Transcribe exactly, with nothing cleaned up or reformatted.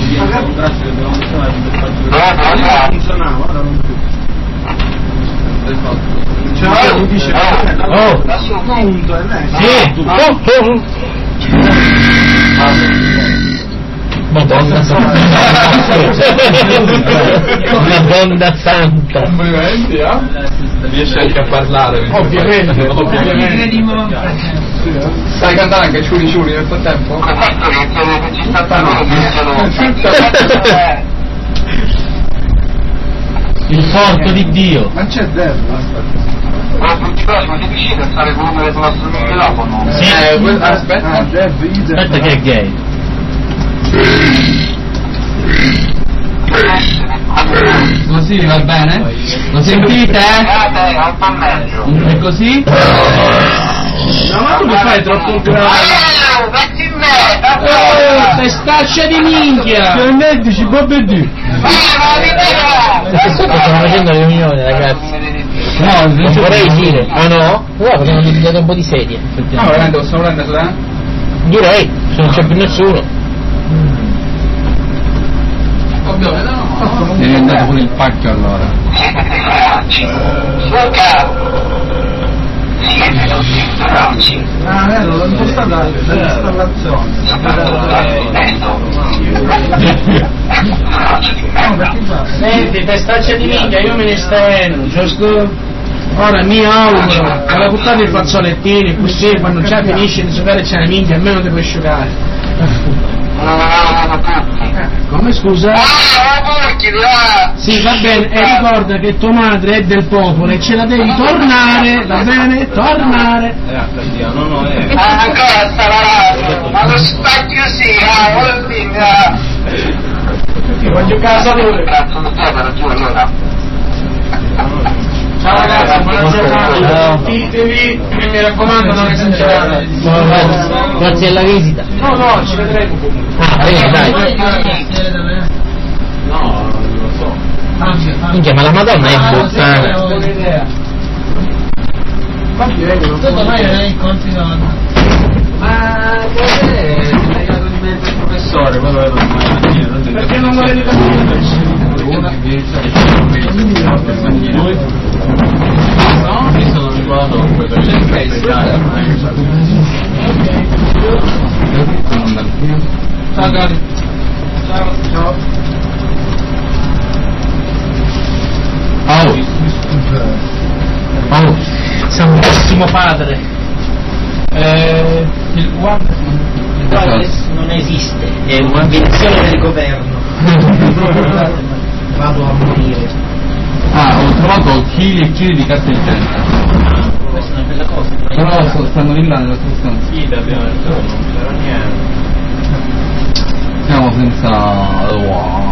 funzionava, ora non più. Cioè, lui dice oh, punto, è lei. sì, oh, oh. Madonna santa. Madonna santa. Complimenti, eh? Riesce anche a parlare. Ovviamente, ovviamente. Sai cantare anche ciuli ciuli nel frattempo? Il porto di Dio. Ma c'è Dev, Ma è difficile stare con numero sulla sul microfono. Sì, eh, quel, aspetta. ah, Dev, Ide. Aspetta che è gay. Così va bene? Lo sentite? Un po' meglio. È così? No, ma tu mi fai troppo grave. Metti in me! Oh, testaccia di minchia! Che ne dici, Bobbedì? Perché sotto stanno facendo riunione, ragazzi. No, Non vorrei dire. Ah no? No, perché hanno pigliato un po' di sedie. No, veramente possiamo prenderla? Direi, se non c'è più nessuno. È andato pure il pacchio allora. Ah, vero, l'ho impostata dall'installazione. Senti, testaccia di minchia, io me ne stendo, giusto? Ora mi auguro, alla puttana i fazzolettini, così quando già finisce di giocare c'è la minchia, almeno ti puoi asciugare. Come scusa? Sì, va bene, e ricorda che tua madre è del popolo e ce la devi tornare, va bene? Tornare. No, no, è. Ah, ancora sta lavorando, ma lo spacchio sì, ah, vuol dire. Ti voglio casa pure. Cazzo, non c'è per giù allora. Ciao ragazzi, buona giornata, sentitevi e mi raccomando non esagerate. Grazie alla visita. No, no, ci vedremo comunque. Ah, bene, dai. No, non lo so. Minchia, ma la Madonna è puttana. Non ho idea. Infatti vengo, non so. Ormai non è incontri donna. Ma cos'è? È arrivato in mezzo il professore, quello è lo perché non volevi capire? Una no? Mi sono riguardato quello c'è il ciao cari. Ciao. Ciao. Oh. Oh. Santissimo Padre. Eh, il guarda Non esiste, è un'invenzione del governo. Vado a morire. Ah, ho trovato chili e chili di carta igienica. Questa è una bella cosa. Però so, stanno lì là nella tua stanza. sì, l'abbiamo detto, non c'era niente. Siamo senza... Wow.